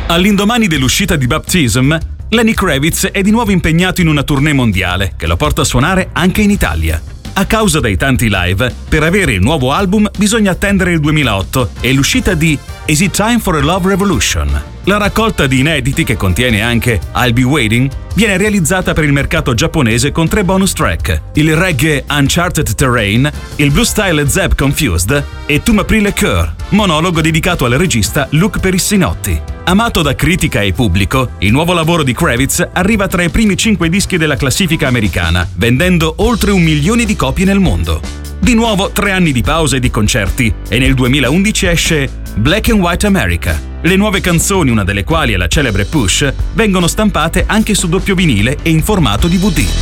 All'indomani dell'uscita di Baptism, Lenny Kravitz è di nuovo impegnato in una tournée mondiale che lo porta a suonare anche in Italia. A causa dei tanti live, per avere il nuovo album bisogna attendere il 2008 e l'uscita di Is It Time for a Love Revolution? La raccolta di inediti, che contiene anche I'll Be Waiting, viene realizzata per il mercato giapponese con 3 bonus track: il reggae Uncharted Terrain, il blue style Zeb Confused e Tu m'apris le cœur, monologo dedicato al regista Luc Perissinotti. Amato da critica e pubblico, il nuovo lavoro di Kravitz arriva tra i primi 5 dischi della classifica americana, vendendo oltre 1 milione di copie nel mondo. Di nuovo 3 anni di pausa e di concerti, e nel 2011 esce Black and White America. Le nuove canzoni, una delle quali è la celebre Push, vengono stampate anche su doppio vinile e in formato DVD.